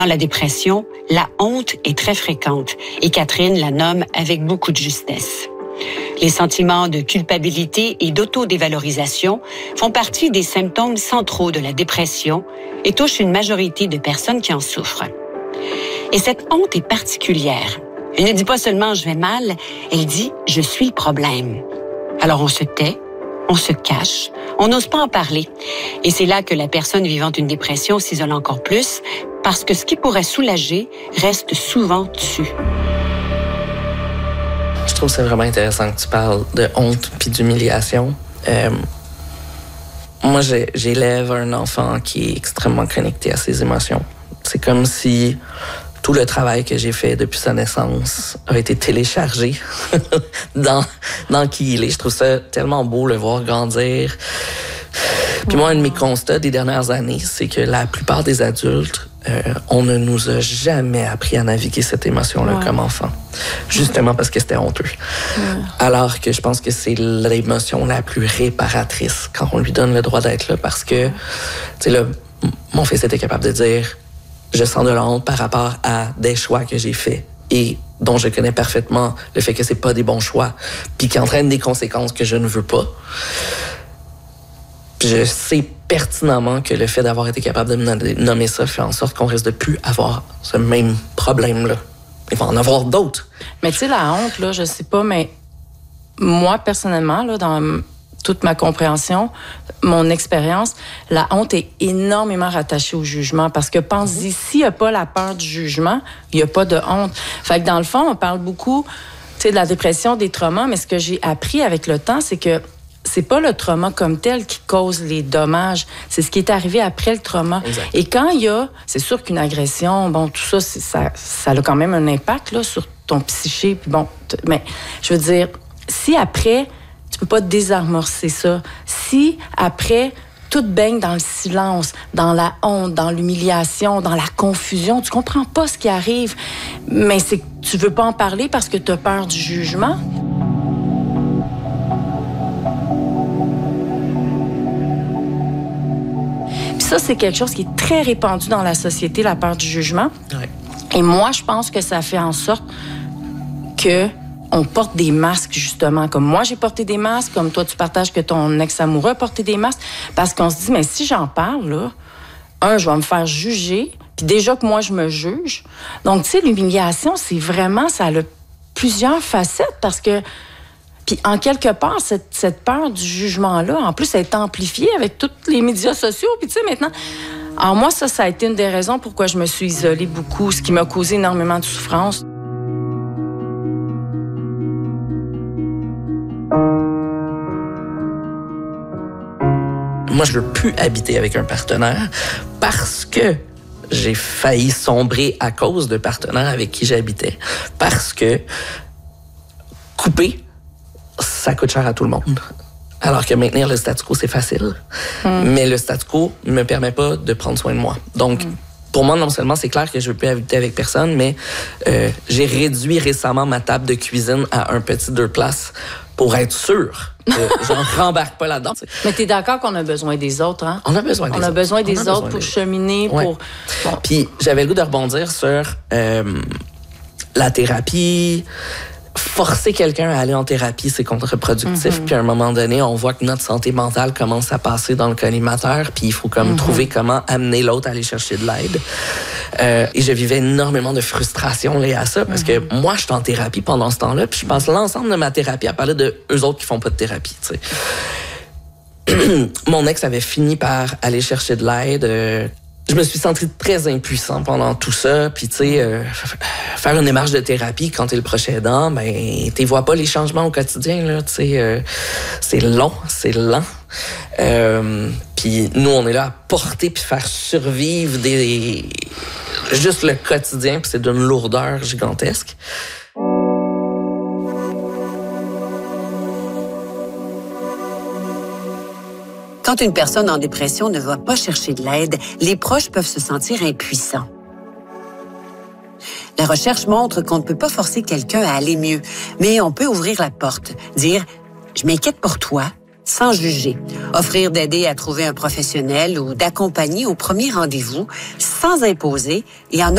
Dans la dépression, la honte est très fréquente et Catherine la nomme avec beaucoup de justesse. Les sentiments de culpabilité et d'autodévalorisation font partie des symptômes centraux de la dépression et touchent une majorité de personnes qui en souffrent. Et cette honte est particulière. Elle ne dit pas seulement « je vais mal », elle dit « je suis le problème ». Alors on se tait, on se cache, on n'ose pas en parler. Et c'est là que la personne vivant une dépression s'isole encore plus, parce que ce qui pourrait soulager reste souvent dessus. Je trouve que c'est vraiment intéressant que tu parles de honte puis d'humiliation. Moi, j'élève un enfant qui est extrêmement connecté à ses émotions. C'est comme si tout le travail que j'ai fait depuis sa naissance a été téléchargé dans qui il est. Je trouve ça tellement beau le voir grandir. Puis moi, un de mes constats des dernières années, c'est que la plupart des adultes, on ne nous a jamais appris à naviguer cette émotion-là comme enfant. Justement parce que c'était honteux. Alors que je pense que c'est l'émotion la plus réparatrice quand on lui donne le droit d'être là. Parce que, tu sais, là, mon fils était capable de dire « Je sens de la honte par rapport à des choix que j'ai faits et dont je connais parfaitement le fait que c'est pas des bons choix puis qui entraînent des conséquences que je ne veux pas. » Je sais pertinemment que le fait d'avoir été capable de nommer ça fait en sorte qu'on risque de plus avoir ce même problème-là. Il va en avoir d'autres. Mais tu sais, la honte, là, je sais pas, mais moi, personnellement, là, dans toute ma compréhension, mon expérience, la honte est énormément rattachée au jugement. Parce que pense-y, s'il n'y a pas la peur du jugement, il n'y a pas de honte. Fait que dans le fond, on parle beaucoup, tu sais, de la dépression, des traumas, mais ce que j'ai appris avec le temps, c'est que c'est pas le trauma comme tel qui cause les dommages, c'est ce qui est arrivé après le trauma. Exact. Et quand il y a, c'est sûr qu'une agression, bon, tout ça, ça a quand même un impact là sur ton psyché, puis bon, mais je veux dire, si après, tu peux pas désamorcer ça, si après, tout baigne dans le silence, dans la honte, dans l'humiliation, dans la confusion, tu comprends pas ce qui arrive, mais c'est que tu veux pas en parler parce que tu as peur du jugement. Ça, c'est quelque chose qui est très répandu dans la société, la peur du jugement. Ouais. Et moi, je pense que ça fait en sorte que on porte des masques, justement. Comme moi, j'ai porté des masques, comme toi, tu partages que ton ex-amoureux a porté des masques, parce qu'on se dit, mais si j'en parle, là, je vais me faire juger, puis déjà que moi, je me juge. Donc, tu sais, l'humiliation, c'est vraiment, ça a plusieurs facettes, parce que puis, en quelque part, cette peur du jugement-là, en plus, elle est amplifiée avec tous les médias sociaux. Puis, tu sais, maintenant... Alors, moi, ça a été une des raisons pourquoi je me suis isolée beaucoup, ce qui m'a causé énormément de souffrance. Moi, je veux plus habiter avec un partenaire parce que j'ai failli sombrer à cause de partenaires avec qui j'habitais. Parce que couper, ça coûte cher à tout le monde. Alors que maintenir le statu quo, c'est facile. Mais le statu quo ne me permet pas de prendre soin de moi. Donc, pour moi, non seulement c'est clair que je ne veux plus habiter avec personne, mais j'ai réduit récemment ma table de cuisine à un petit 2 places pour être sûr que j'en rembarque pas là-dedans. Mais tu es d'accord qu'on a besoin des autres, hein? On a besoin des autres. On a besoin des autres pour cheminer, ouais. pour... Bon. Puis j'avais le goût de rebondir sur la thérapie. Forcer quelqu'un à aller en thérapie, c'est contre-productif. Puis à un moment donné, on voit que notre santé mentale commence à passer dans le collimateur, puis il faut comme trouver comment amener l'autre à aller chercher de l'aide. Et je vivais énormément de frustration liée à ça, parce que moi, je suis en thérapie pendant ce temps-là, puis je passe l'ensemble de ma thérapie à parler de eux autres qui font pas de thérapie, tu sais. Mon ex avait fini par aller chercher de l'aide. Je me suis senti très impuissant pendant tout ça. Puis, tu sais, faire une démarche de thérapie quand t'es le proche aidant, ben, t'y vois pas les changements au quotidien, là. Tu sais, c'est long, c'est lent. Puis, nous, on est là à porter puis faire survivre juste le quotidien, puis c'est d'une lourdeur gigantesque. Quand une personne en dépression ne va pas chercher de l'aide, les proches peuvent se sentir impuissants. La recherche montre qu'on ne peut pas forcer quelqu'un à aller mieux, mais on peut ouvrir la porte, dire « je m'inquiète pour toi », sans juger, offrir d'aider à trouver un professionnel ou d'accompagner au premier rendez-vous, sans imposer et en